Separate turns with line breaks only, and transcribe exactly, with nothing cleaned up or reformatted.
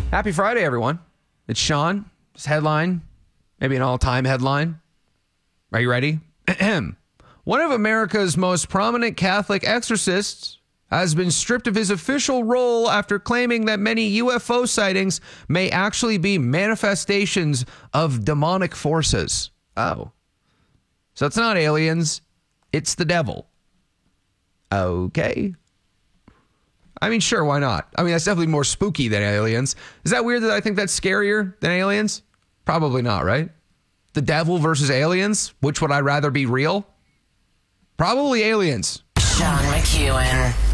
Happy Friday, everyone. It's Sean. This headline, maybe an all-time headline. Are you ready? One of America's most prominent Catholic exorcists has been stripped of his official role after claiming that many U F O sightings may actually be manifestations of demonic forces. Oh. So it's not aliens, it's the devil. Okay. I mean, sure, why not? I mean, that's definitely more spooky than aliens. Is that weird that I think that's scarier than aliens? Probably not, right? The devil versus aliens? Which would I rather be real? Probably aliens.
Sean McEwen.